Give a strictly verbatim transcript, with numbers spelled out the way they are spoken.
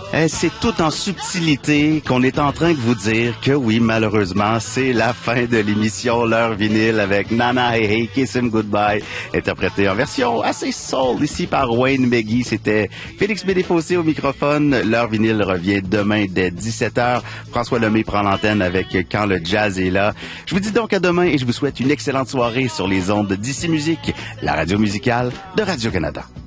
Eh, c'est tout en subtilité qu'on est en train de vous dire que oui, malheureusement, c'est la fin de l'émission L'heure vinyle avec Nana Hey Hey, Kiss Him Goodbye, interprété en version assez soul ici par Wayne Meggy. C'était Félix Bédéfossé au microphone. L'heure vinyle revient demain dès dix-sept heures. François Lemay prend l'antenne avec Quand le jazz est là. Je vous dis donc à demain et je vous souhaite une excellente soirée sur les ondes d'Ici Musique, la radio musicale de Radio-Canada.